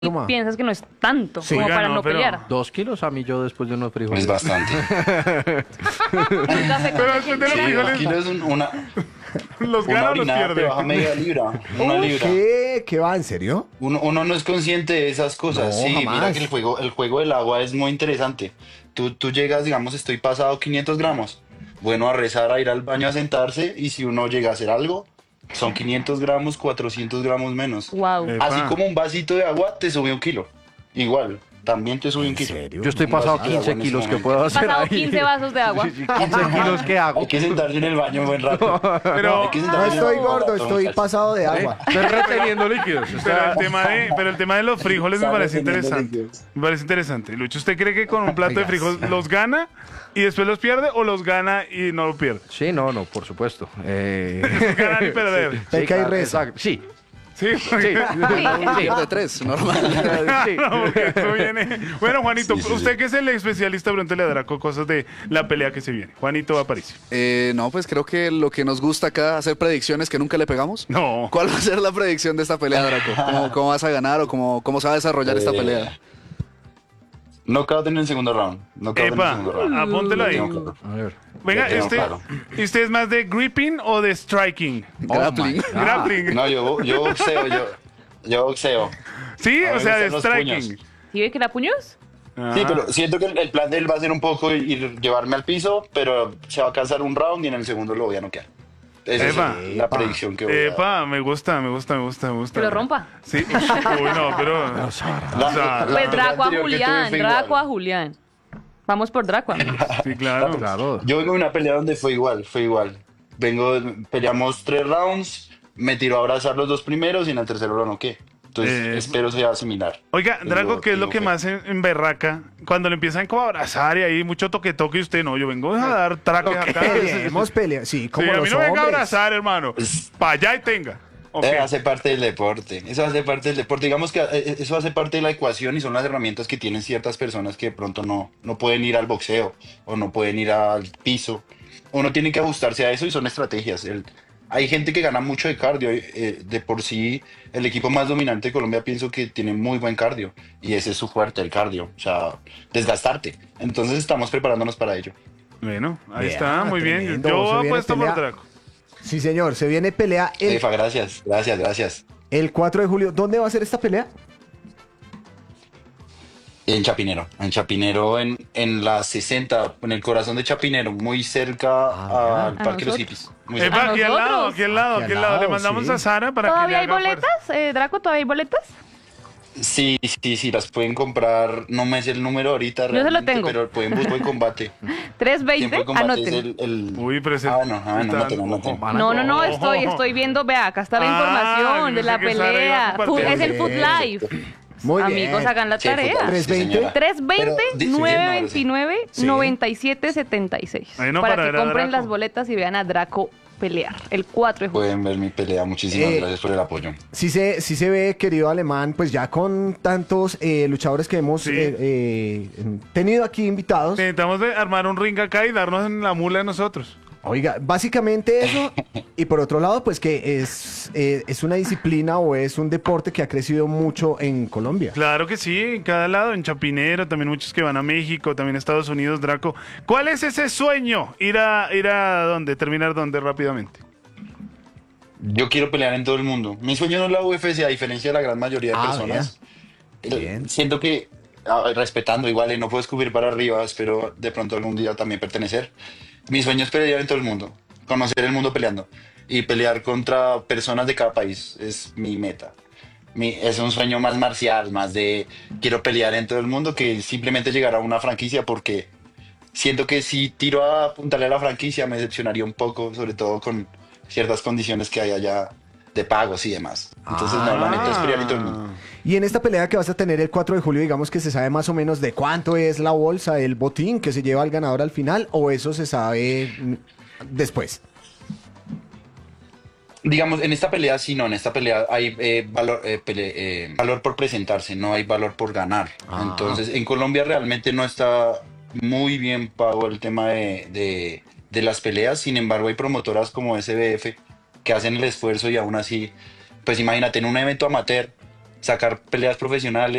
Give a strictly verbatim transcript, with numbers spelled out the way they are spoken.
y Toma. piensas que no es tanto Sí. como Oiga, para no, no, pero- pelear. Dos kilos a mí yo después de unos frijoles. Es bastante. El café con Pero leche después de los Sí, entera. frijoles- dos kilos, un- una, ¿Los una gana o los orinada te pierde? baja media libra. Una Uy, libra. ¿Qué? ¿Qué va? ¿En serio? Uno, uno no es consciente de esas cosas. No, Sí, jamás. mira que el juego, el juego del agua es muy interesante. Tú, tú llegas, digamos, estoy pasado quinientos gramos. Bueno, a rezar, a ir al baño a sentarse, y si uno llega a hacer algo, son quinientos gramos, cuatrocientos gramos menos. Wow. Eh, Así Epa. como un vasito de agua te sube un kilo. Igual, también te sube un ¿En kilo. serio? Un Yo estoy pasado vasito de agua quince en ese kilos, ¿qué momento. puedo hacer Pasado ahí? quince vasos de agua. Sí, sí, quince kilos, ¿qué hago? Hay que sentarse en el baño un buen rato. Pero, Hay que No sentarse en el estoy baño un gordo, rato, estoy muchachos. pasado de agua. Estoy reteniendo líquidos. pero Está- el tema de, pero el tema de los frijoles me Está parece reteniendo interesante. líquidos. Me parece interesante. Lucho, ¿usted cree que con un plato de Oiga, frijoles los gana y después los pierde o los gana y no lo pierde? Sí, no, no, por supuesto. Eh... Ganar y perder. Peca y claro, reza. exacto. Sí, Sí, sí. porque- sí. Pierde tres, normal. Sí. No, porque esto viene. Bueno, Juanito, Sí, sí, sí. usted que es el especialista, pregúntele a Draco cosas de la pelea que se viene. Juanito Aparicio. Eh, no, pues creo que lo que nos gusta acá, hacer predicciones que nunca le pegamos. No. ¿Cuál va a ser la predicción de esta pelea, Draco? ¿Cómo, cómo vas a ganar o cómo, cómo se va a desarrollar esta Eh, pelea? Knockout en el segundo round. Knockout en el Epa, segundo round. apúntelo ahí. Lo tengo claro. A ver. Venga, Lo tengo este, claro. ¿y usted es más de gripping o de striking? Grappling. Grappling. No, yo, yo boxeo, yo, yo boxeo. Sí, A o mí sea, me de gustan los striking. puños. ¿Sí ve que era puños? Sí, pero siento que el, el plan de él va a ser un poco ir, llevarme al piso, pero se va a cansar un round y en el segundo lo voy a noquear. Esa Epa. es la predicción que voy a dar. Epa, me gusta, me gusta, me gusta, me gusta. Que lo rompa. Sí, uy, no, pero. La- O sea, la Pues pelea Draco a anterior que tuve Julián, fue Draco igual. a Julián. Vamos por Draco, amigos. sí, claro. Claro. Yo vengo de una pelea donde fue igual, fue igual. Vengo, peleamos tres rounds, me tiró a abrazar los dos primeros y en el tercero lo noqué. Entonces Eh, espero sea similar. Oiga, Draco, Tengo- ¿qué es lo tengo que fe. más en, en berraca? Cuando le empiezan como a abrazar y ahí mucho toque toque y usted no, yo vengo a dar traques acá. Peleemos, pelea. Sí, Sí, como a mí los no venga a hombres. abrazar, hermano. Para allá y tenga. Ok. Eh, hace parte del deporte, eso hace parte del deporte. Digamos que eh, eso hace parte de la ecuación y son las herramientas que tienen ciertas personas que de pronto no, no pueden ir al boxeo o no pueden ir al piso. Uno tiene que ajustarse a eso y son estrategias. El- hay gente que gana mucho de cardio. eh, de por sí, el equipo más dominante de Colombia pienso que tiene muy buen cardio y ese es su fuerte, el cardio. O sea, desgastarte. Entonces estamos preparándonos para ello. Bueno, ahí Vea, está, muy bien. tremendo, se Yo viene apuesto por pelea. Draco. Sí, señor. Se viene pelea el, Efa, gracias, gracias, gracias. el cuatro de julio. ¿Dónde va a ser esta pelea? En Chapinero, en Chapinero, en, en la sesenta, en el corazón de Chapinero, muy cerca Ah, al ¿a Parque Los nosotros? Hippies. Muy Epa, cerca. aquí al lado, nosotros? aquí al lado, Aquí aquí al al lado. Le lado, mandamos sí. a Sara para que le ¿Todavía hay haga fuerza. boletas? Eh, Draco, ¿todavía hay boletas? Sí, sí, sí, las pueden comprar, no me sé el número ahorita Yo se lo realmente, tengo. pero pueden buscar el combate. Tiempo trescientos de veinte, combate es anoten. el... el- Uy, pero ese- Ah, bueno, ah, no, está- anoten, anoten. ojo, No, no, no, ojo. estoy, estoy viendo, vea, acá está la Ah, información yo de la pensé que Sara iba a pelea. compartir. Fu- Es el Food Bien. Live. Muy bien. Amigos, hagan la Sí, tarea. fútbol, tres sí, veinte. señora. tres veinte, Pero, di- sí, nueve sí, no, veintinueve, sí. noventa y siete setenta y seis. Bueno, Para para que ver a compren Draco. las boletas y vean a Draco pelear. El cuatro de julio. Pueden ver mi pelea, muchísimas Eh, gracias por el apoyo. Sí se, sí se ve, querido Alemán, pues ya con tantos eh, luchadores que hemos Sí. eh, eh, tenido aquí invitados. Necesitamos de armar un ring acá y darnos en la mula de nosotros. Oiga, básicamente eso. Y por otro lado, pues que es, eh, es una disciplina o es un deporte que ha crecido mucho en Colombia. Claro que sí, en cada lado, en Chapinero, también muchos que van a México, también a Estados Unidos, Draco. ¿Cuál es ese sueño? Ir a, ir a dónde, terminar dónde rápidamente. Yo quiero pelear en todo el mundo. Mi sueño no es la U F C, a diferencia de la gran mayoría de Ah, personas. vea. Eh, Bien. Siento que, ah, respetando igual, eh, no puedo escupir para arriba, espero de pronto algún día también pertenecer. Mi sueño es pelear en todo el mundo, conocer el mundo peleando y pelear contra personas de cada país, es mi meta. Mi, es un sueño más marcial, más de quiero pelear en todo el mundo que simplemente llegar a una franquicia, porque siento que si tiro a apuntarle a la franquicia me decepcionaría un poco, sobre todo con ciertas condiciones que hay allá de pagos y demás. Entonces, no, la meta es pelear en todo el mundo. Y en esta pelea que vas a tener el cuatro de julio, digamos que se sabe más o menos de cuánto es la bolsa, el botín que se lleva al ganador al final, o eso se sabe mm, después. Digamos, en esta pelea sí, no, en esta pelea hay eh, valor, eh, pele- eh, valor por presentarse, no hay valor por ganar. Ah. Entonces, en Colombia realmente no está muy bien pago el tema de, de, de las peleas, sin embargo hay promotoras como S B F que hacen el esfuerzo y aún así, pues imagínate, en un evento amateur sacar peleas profesionales.